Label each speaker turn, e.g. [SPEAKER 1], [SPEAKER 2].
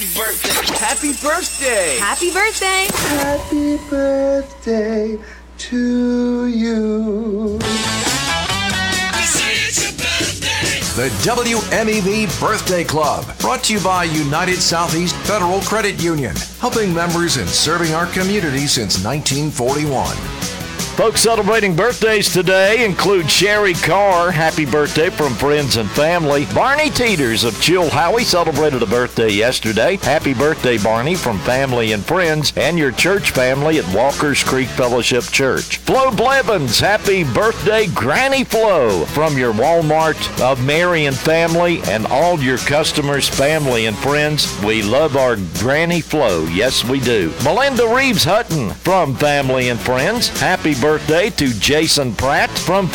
[SPEAKER 1] birthday.
[SPEAKER 2] Happy birthday.
[SPEAKER 3] Happy birthday.
[SPEAKER 4] Happy birthday to you.
[SPEAKER 5] The WMEV Birthday Club, brought to you by United Southeast Federal Credit Union, helping members and serving our community since 1941.
[SPEAKER 6] Folks celebrating birthdays today include Sherry Carr. Happy birthday from friends and family. Barney Teeters of Chilhowie celebrated a birthday yesterday. Happy birthday, Barney, from family and friends and your church family at Walker's Creek Fellowship Church. Flo Blevins, happy birthday, Granny Flo, from your Walmart of Marion family and all your customers, family, and friends. We love our Granny Flo. Yes, we do. Melinda Reeves Hutton from family and friends. Happy birthday to Jason Pratt from